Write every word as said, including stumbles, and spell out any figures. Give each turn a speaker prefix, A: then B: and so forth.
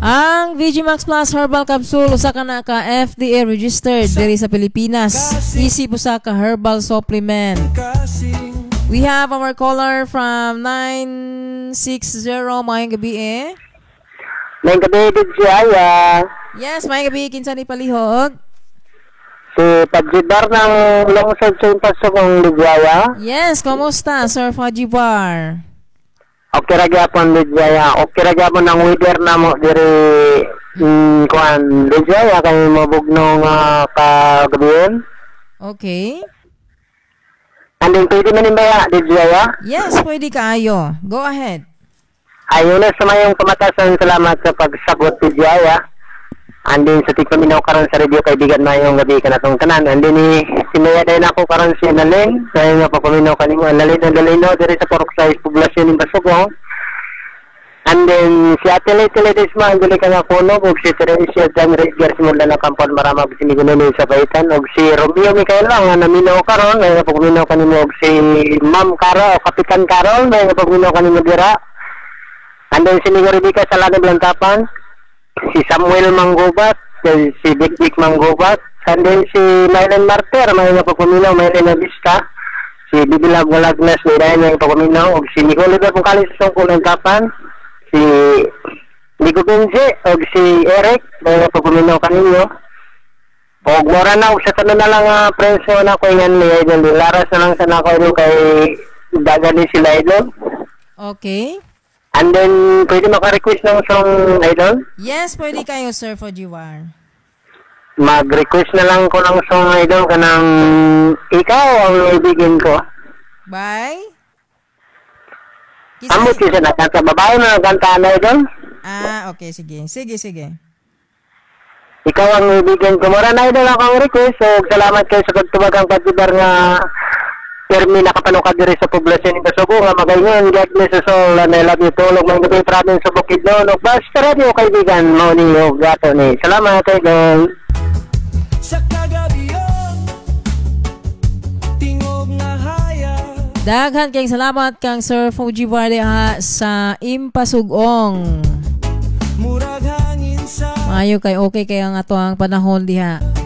A: Ang V G Max Plus Herbal Capsule usa ka na ka F D A registered diri sa Pilipinas. Isip usa ka herbal supplement. We have our caller from nine six zero. Mayang gabi eh.
B: Mayang gabi, Dijaya.
A: Yes, mayang gabi. Kinsa ni palihog?
B: Si Pajibar ng Lungsod sa Impasong Dijaya.
A: Yes, kumusta, Sir Fajibar?
B: Okay ra gyapon, Dijaya. Okay ra gyapon ang weather na mo diri mm, kuan Dijaya kay mabugno nga kagabion.
A: Okay.
B: Andin pwede man imbaya, Dijaya?
A: Yes, pwede kaayo. Go ahead.
B: Ayun na sa mayong kamatasan, salamat sa pagsagot, Dijaya. Andin sa tigpaminaw karon sa radio kaibigan mayong gabi kanatong tanan. Andin ni sinaya din ako karon si Nalin. Kaya nga papaminaw kanimo Nalin ang Dalino diri sa Porok Size poblasyon ng Basugong. And then si Ate Lete Desma ang dili ka nga kuno ug si Teresia Jan Redgar simula na kampon maramag sinigunon sa baitan ug si Romeo Micael lang nga naminaw karon nga papaminaw kanimo ug si Ma'am Carol o Kapitan Carol nga papaminaw kanimo dira. And then si Nigoridika sa Lanib Lantapan. Si Samuel Manggubat, si Big Big Manggubat, and then si Mylen Marter, may napapaminaw, Mylen Nabista, si Bibilag Walagnas, may dahil may napapaminaw, o si Nicole Liber Pungkalis sa Kulang Kapan, si Nico Benze, o si Eric, may napapaminaw kanino. O mora na, sa tanong na lang uh, preso na ko yan ni Idol, laras na lang sa nako kay dagan ni sila Idol.
A: Okay.
B: And then, pwede maka-request ng song, Idol?
A: Yes, pwede kayo, Sir Fajibar.
B: Mag-request na lang ko ng song, Idol, kanang ikaw ang ibigin ko.
A: Bye?
B: Amot kasi nakanta. Babae na nakanta na, Idol?
A: Ah, okay, sige. Sige, sige.
B: Ikaw ang ibigin ko. Mura na, Idol, ako ang request. So, salamat kayo sa pagtumagang Pajibar nga Permi nakapanukad diri sa poblasyon ng Basugo nga magayon God bless us all and I love you tulog mga gabi province sa Bukidnon ug basta radio kaibigan mo ni ug gato ni salamat Idol
C: sa kagabion tingog nga haya
A: daghan kay salamat kang Sir Fajibar diha sa Impasugong
C: murag hangin sa
A: maayo kay okay kay ang ato ang panahon diha.